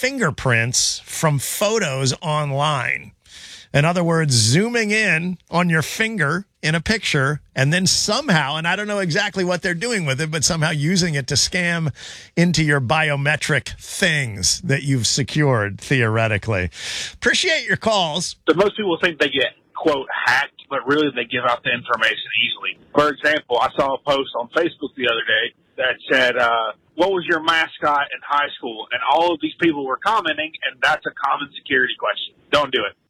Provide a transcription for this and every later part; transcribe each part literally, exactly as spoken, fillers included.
fingerprints from photos online. In other words, zooming in on your finger in a picture and then somehow, and I don't know exactly what they're doing with it, but somehow using it to scam into your biometric things that you've secured, theoretically. Appreciate your calls. So most people think they get, quote, hacked, but really they give out the information easily. For example, I saw a post on Facebook the other day that said, uh, what was your mascot in high school? And all of these people were commenting, and that's a common security question. Don't do it.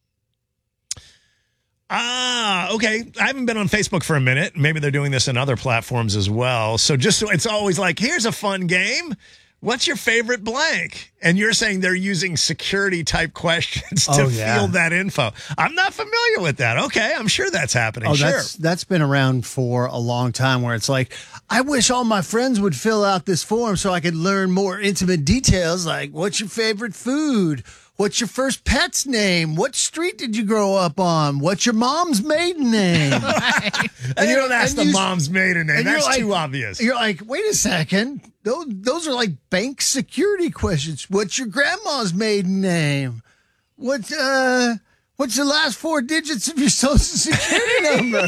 Ah, okay. I haven't been on Facebook for a minute. Maybe they're doing this in other platforms as well. So just so it's always like, here's a fun game. What's your favorite blank? And you're saying they're using security type questions to oh, yeah. field that info. I'm not familiar with that. Okay, I'm sure that's happening. Oh, sure. that's that's been around for a long time where it's like, I wish all my friends would fill out this form so I could learn more intimate details like what's your favorite food? What's your first pet's name? What street did you grow up on? What's your mom's maiden name? and, and you don't ask the you, mom's maiden name. That's like, too obvious. You're like, wait a second. Those, those are like bank security questions. What's your grandma's maiden name? What, uh, what's the last four digits of your social security number?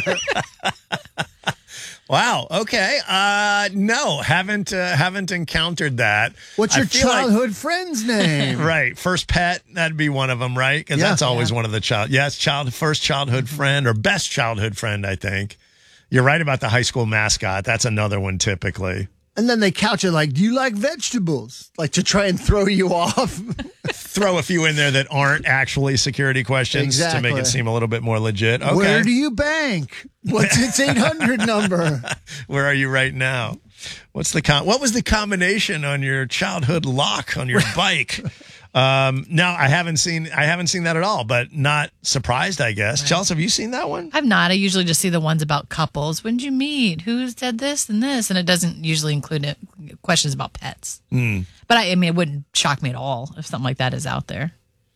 Wow. Okay. Uh, no, haven't uh, haven't encountered that. What's your childhood like, friend's name? Right. First pet. That'd be one of them, right? Because yeah, that's always yeah. one of the child. Yes, child first childhood friend or best childhood friend. I think you're right about the high school mascot. That's another one typically. And then they couch it like, do you like vegetables? Like to try and throw you off. Throw a few in there that aren't actually security questions exactly. to make it seem a little bit more legit. Okay. Where do you bank? What's its eight hundred number? Where are you right now? What's the com- What was the combination on your childhood lock on your bike? Um, no, I haven't seen I haven't seen that at all, but not surprised, I guess. Right. Chelsea, have you seen that one? I've not. I usually just see the ones about couples. When did you meet? Who said this and this? And it doesn't usually include it, questions about pets. Mm. But I, I mean, it wouldn't shock me at all if something like that is out there.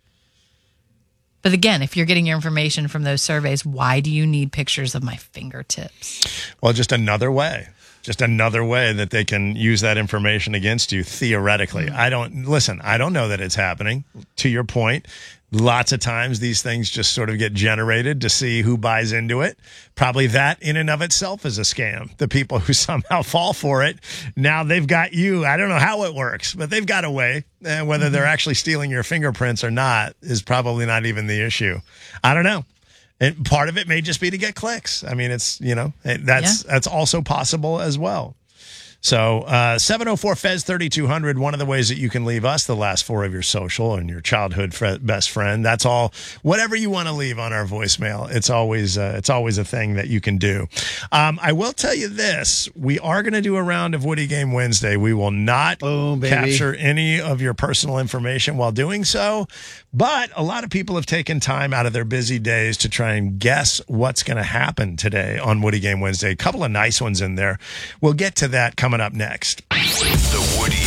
But again, if you're getting your information from those surveys, why do you need pictures of my fingertips? Well, just another way. Just another way that they can use that information against you, theoretically. Mm-hmm. I don't, listen, I don't know that it's happening. To your point, lots of times these things just sort of get generated to see who buys into it. Probably that in and of itself is a scam. The people who somehow fall for it, now they've got you. I don't know how it works, but they've got a way. And whether mm-hmm. they're actually stealing your fingerprints or not is probably not even the issue. I don't know. And part of it may just be to get clicks. I mean, it's, you know, it, that's yeah. that's also possible as well. So uh, seven oh four F E Z thirty-two hundred, one of the ways that you can leave us the last four of your social and your childhood fr- best friend. That's all. Whatever you want to leave on our voicemail, it's always uh, it's always a thing that you can do. Um, I will tell you this. We are going to do a round of Woody Game Wednesday. We will not oh, capture any of your personal information while doing so. But a lot of people have taken time out of their busy days to try and guess what's going to happen today on Woody Game Wednesday. A couple of nice ones in there. We'll get to that coming up next. The Woody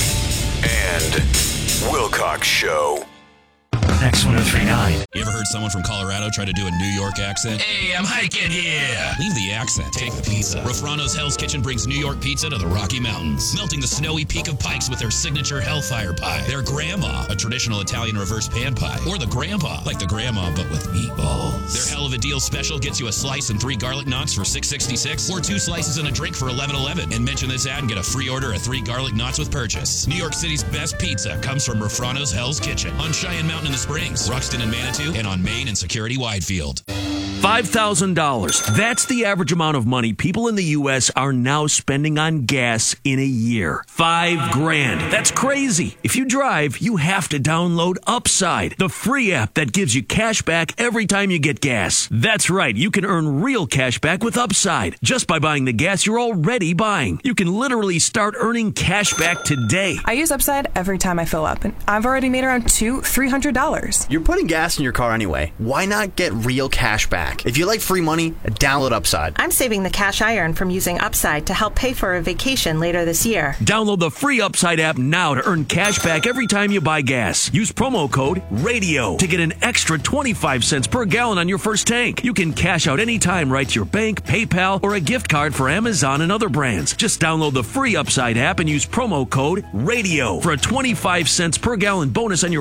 and Wilcox Show. X one oh three point nine. You ever heard someone from Colorado try to do a New York accent? Hey, I'm hiking here. Leave the accent. Take the pizza. Rafrano's Hell's Kitchen brings New York pizza to the Rocky Mountains, melting the snowy peak of Pikes with their signature Hellfire Pie, their Grandma, a traditional Italian reverse pan pie, or the Grandpa, like the Grandma but with meatballs. Their Hell of a Deal special gets you a slice and three garlic knots for six sixty-six, or two slices and a drink for eleven eleven. And mention this ad and get a free order of three garlic knots with purchase. New York City's best pizza comes from Rafrano's Hell's Kitchen on Cheyenne Mountain in the Springs, Ruxton and Manitou, and on Main and Security Widefield. five thousand dollars. That's the average amount of money people in the U S are now spending on gas in a year. Five grand. That's crazy. If you drive, you have to download Upside, the free app that gives you cash back every time you get gas. That's right. You can earn real cash back with Upside just by buying the gas you're already buying. You can literally start earning cash back today. I use Upside every time I fill up, and I've already made around two, three hundred dollars. You're putting gas in your car anyway. Why not get real cash back? If you like free money, download Upside. I'm saving the cash I earn from using Upside to help pay for a vacation later this year. Download the free Upside app now to earn cash back every time you buy gas. Use promo code RADIO to get an extra twenty-five cents per gallon on your first tank. You can cash out anytime right to your bank, PayPal, or a gift card for Amazon and other brands. Just download the free Upside app and use promo code RADIO for a twenty-five cents per gallon bonus on your